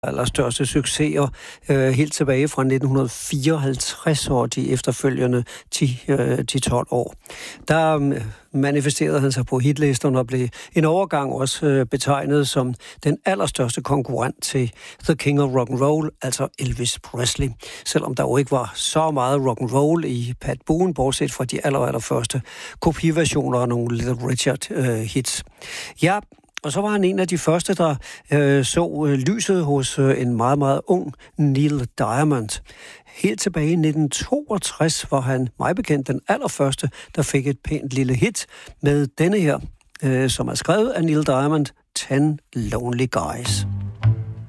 allerstørste succeser helt tilbage fra 1954 og de efterfølgende 10-12 år. Der manifesterede han sig på hitlisterne og blev en overgang også betegnet som den allerstørste konkurrent til The King of Rock'n'Roll, altså Elvis Presley. Selvom der jo ikke var så meget rock'n'roll i Pat Boone, bortset fra de allerførste kopiversioner og nogle Little Richard hits. Ja, og så var han en af de første, der så lyset hos en meget, meget ung Neil Diamond. Helt tilbage i 1962 var han mig bekendt den allerførste, der fik et pænt lille hit med denne her, som er skrevet af Neil Diamond, 10 Lonely Guys.